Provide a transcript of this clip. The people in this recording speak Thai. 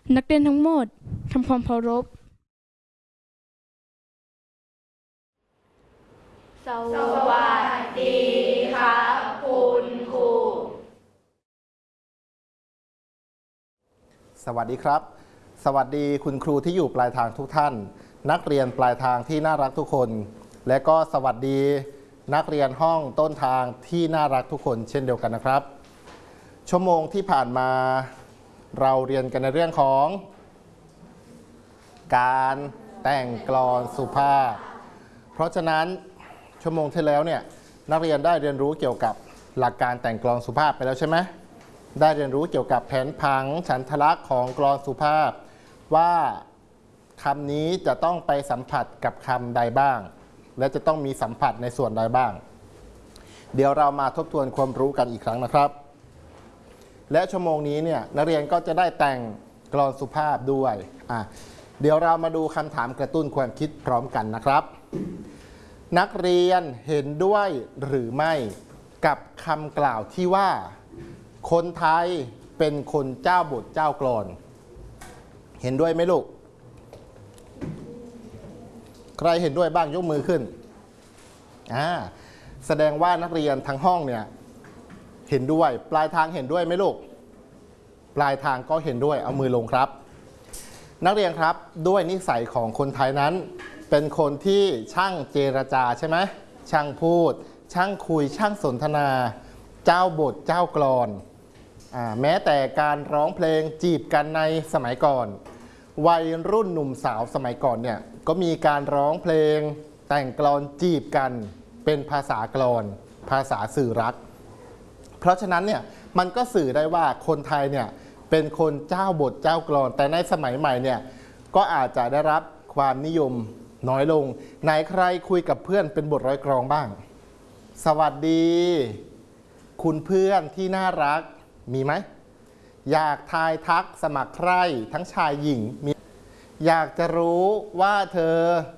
นักเรียนทั้งหมดทำความเคารพสวัสดีครับคุณครูสวัสดีครับสวัสดีคุณครูที่อยู่ปลายทางทุกท่านนักเรียนปลายทางที่น่ารักทุกคนและก็สวัสดีนักเรียนห้องต้นทางที่น่ารักทุกคนเช่นเดียวกันนะครับชั่วโมงที่ผ่านมาเราเรียนกันในเรื่องของการแต่งกลอนสุภาพเพราะฉะนั้นชั่วโมงที่แล้วเนี่ยนักเรียนได้เรียนรู้เกี่ยวกับหลักการแต่งกลอนสุภาพไปแล้วใช่ไหมได้เรียนรู้เกี่ยวกับแผนผังฉันทลักษณ์ของกลอนสุภาพว่าคำนี้จะต้องไปสัมผัสกับคำใดบ้างและจะต้องมีสัมผัสในส่วนใดบ้างเดี๋ยวเรามาทบทวนความรู้กันอีกครั้งนะครับและชั่วโมงนี้เนี่ยนักเรียนก็จะได้แต่งกลอนสุภาพด้วยเดี๋ยวเรามาดูคำถามกระตุ้นความคิดพร้อมกันนะครับนักเรียนเห็นด้วยหรือไม่กับคำกล่าวที่ว่าคนไทยเป็นคนเจ้าบทเจ้ากลอนเห็นด้วยไหมลูกใครเห็นด้วยบ้างยกมือขึ้นแสดงว่านักเรียนทั้งห้องเนี่ยเห็นด้วยปลายทางเห็นด้วยไหมลูกปลายทางก็เห็นด้วยเอามือลงครับนักเรียนครับด้วยนิสัยของคนไทยนั้นเป็นคนที่ช่างเจรจาใช่ไหมช่างพูดช่างคุยช่างสนทนาเจ้าบทเจ้ากลอนแม้แต่การร้องเพลงจีบกันในสมัยก่อนวัยรุ่นหนุ่มสาวสมัยก่อนเนี่ยก็มีการร้องเพลงแต่งกลอนจีบกันเป็นภาษากลอนภาษาสื่อรักเพราะฉะนั้นเนี่ยมันก็สื่อได้ว่าคนไทยเนี่ยเป็นคนเจ้าบทเจ้ากลอนแต่ในสมัยใหม่เนี่ยก็อาจจะได้รับความนิยมน้อยลงไหนใครคุยกับเพื่อนเป็นบทร้อยกลองบ้างสวัสดีคุณเพื่อนที่น่ารักมีไหมอยากทายทักสมัครใคร่ทั้งชายหญิงมีอยากจะรู้ว่าเธอ